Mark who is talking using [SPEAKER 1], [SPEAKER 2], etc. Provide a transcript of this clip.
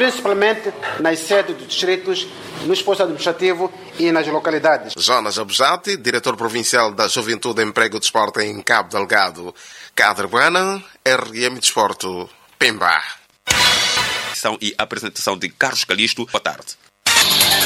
[SPEAKER 1] principalmente nas sedes dos distritos, nos postos administrativos e nas localidades.
[SPEAKER 2] Jonas Abjati, diretor provincial da Juventude, Emprego e Desporto em Cabo Delgado. Kader Buana, RM Desporto, Pemba.
[SPEAKER 3] E apresentação de Carlos Calisto. Boa tarde.